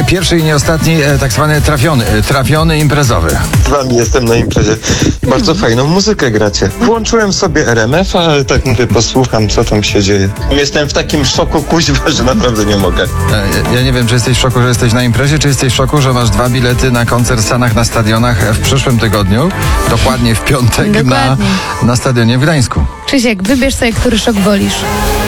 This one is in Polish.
pierwszy i nie ostatni, tak zwany trafiony imprezowy. Z wami jestem na imprezie. Bardzo fajną muzykę gracie. Włączyłem sobie RMF, ale tak mówię, posłucham, co tam się dzieje. Jestem w takim szoku, kuźwa, że naprawdę nie mogę. Ja nie wiem, czy jesteś w szoku, że jesteś na imprezie, czy jesteś w szoku, że masz 2 bilety na koncert w Stanach na stadionach w przyszłym tygodniu, dokładnie w piątek Dokładnie. na stadionie w Gdańsku. Krzysiek, wybierz sobie, który szok wolisz.